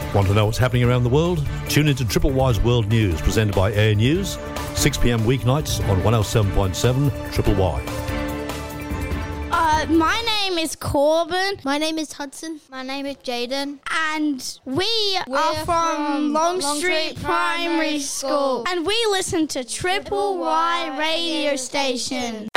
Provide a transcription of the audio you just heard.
Want to know what's happening around the world? Tune into Triple Y's World News, presented by Air News, 6 p.m. weeknights on 107.7 Triple Y. My name is Corbin. My name is Hudson. My name is Jaden. And we're from Longstreet Primary School. And we listen to Triple Y radio station.